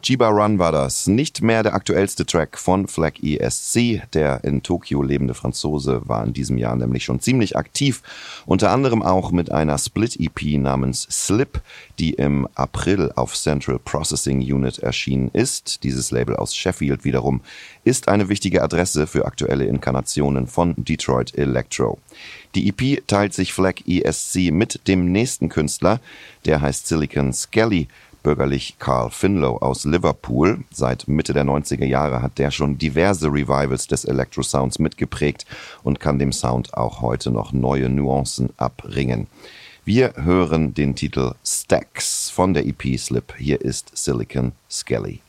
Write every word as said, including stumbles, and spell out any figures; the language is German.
Chiba Run war das. Nicht mehr der aktuellste Track von Flag E S C. Der in Tokio lebende Franzose war in diesem Jahr nämlich schon ziemlich aktiv. Unter anderem auch mit einer Split-E P namens Slip, die im April auf Central Processing Unit erschienen ist. Dieses Label aus Sheffield wiederum ist eine wichtige Adresse für aktuelle Inkarnationen von Detroit Electro. Die E P teilt sich Flag E S C mit dem nächsten Künstler, der heißt Silicon Skelly, bürgerlich Carl Finlow aus Liverpool. Seit Mitte der neunziger Jahre hat der schon diverse Revivals des Electro-Sounds mitgeprägt und kann dem Sound auch heute noch neue Nuancen abringen. Wir hören den Titel Stacks von der E P Slip. Hier ist Silicon Skelly.